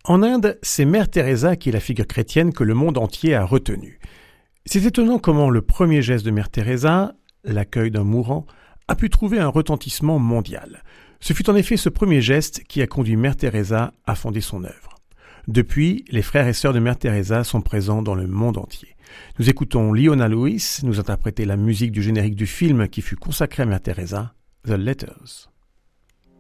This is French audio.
En Inde, c'est Mère Teresa qui est la figure chrétienne que le monde entier a retenue. C'est étonnant comment le premier geste de Mère Teresa, l'accueil d'un mourant, a pu trouver un retentissement mondial. Ce fut en effet ce premier geste qui a conduit Mère Teresa à fonder son œuvre. Depuis, les frères et sœurs de Mère Teresa sont présents dans le monde entier. Nous écoutons Leona Lewis nous interpréter la musique du générique du film qui fut consacré à Mère Teresa, The Letters.